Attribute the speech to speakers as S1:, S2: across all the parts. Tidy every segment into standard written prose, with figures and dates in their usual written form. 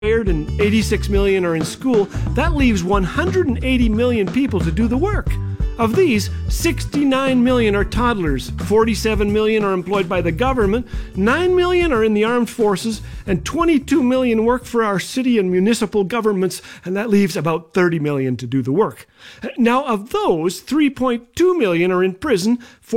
S1: and 86 million are in school, that leaves 180 million people to do the work. Of these, 69 million are toddlers, 47 million are employed by the government, 9 million are in the armed forces, and 22 million work for our city and municipal governments, and that leaves about 30 million to do the work. Now, of those, 3.2 million are in prison,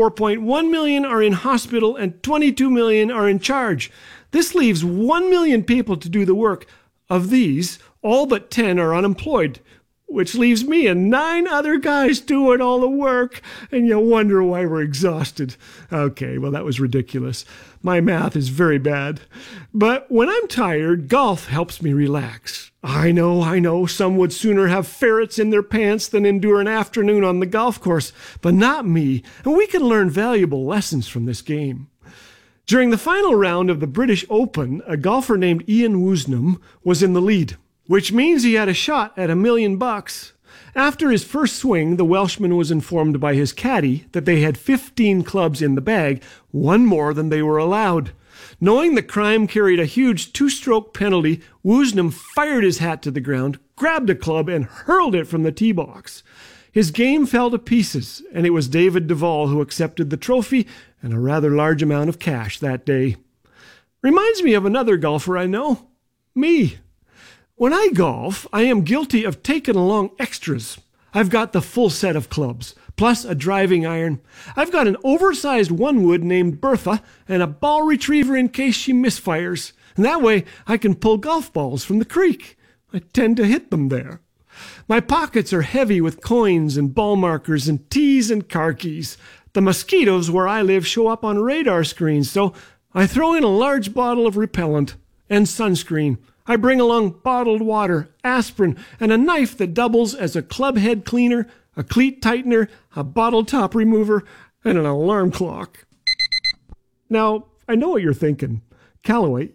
S1: 4.1 million are in hospital, and 22 million are in charge. This leaves 1 million people to do the work. Of these, all but 10 are unemployed, which leaves me and 9 other guys doing all the work, and you wonder why we're exhausted. Okay, well, that was ridiculous. My math is very bad. But when I'm tired, golf helps me relax. I know, some would sooner have ferrets in their pants than endure an afternoon on the golf course, but not me, and we can learn valuable lessons from this game. During the final round of the British Open, a golfer named Ian Woosnam was in the lead, which means he had a shot at $1 million. After his first swing, the Welshman was informed by his caddy that they had 15 clubs in the bag, one more than they were allowed. Knowing the crime carried a huge 2-stroke penalty, Woosnam fired his hat to the ground, grabbed a club, and hurled it from the tee box. His game fell to pieces, and it was David Duval who accepted the trophy and a rather large amount of cash that day. Reminds me of another golfer I know, me. When I golf, I am guilty of taking along extras. I've got the full set of clubs, plus a driving iron. I've got an oversized one-wood named Bertha and a ball retriever in case she misfires. And that way I can pull golf balls from the creek. I tend to hit them there. My pockets are heavy with coins and ball markers and tees and car keys. The mosquitoes where I live show up on radar screens, so I throw in a large bottle of repellent and sunscreen. I bring along bottled water, aspirin, and a knife that doubles as a club head cleaner, a cleat tightener, a bottle top remover, and an alarm clock. Now, I know what you're thinking. Callaway,